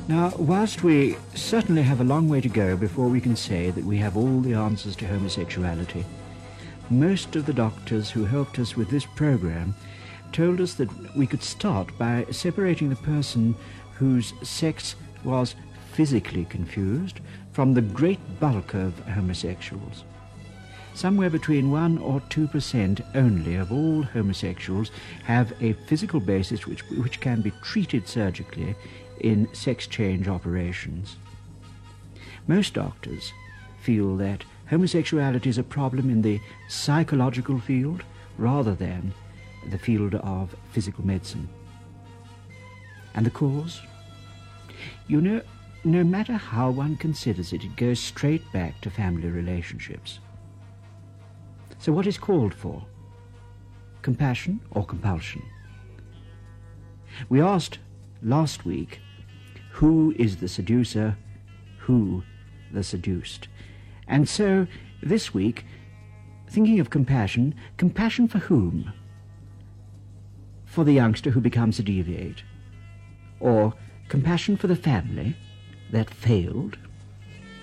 Now, whilst we certainly have a long way to go before we can say that we have all the answers to homosexuality, most of the doctors who helped us with this program told us that we could start by separating the person whose sex was physically confused from the great bulk of homosexuals. Somewhere between 1 or 2% only of all homosexuals have a physical basis which can be treated surgically in sex change operations. Most doctors feel that homosexuality is a problem in the psychological field rather than the field of physical medicine. And the cause? You know, no matter how one considers it, it goes straight back to family relationships. So what is called for? Compassion or compulsion? We asked last week, who is the seducer, who the seduced? And so this week, thinking of compassion, compassion for whom? For the youngster who becomes a deviate? Or compassion for the family that failed?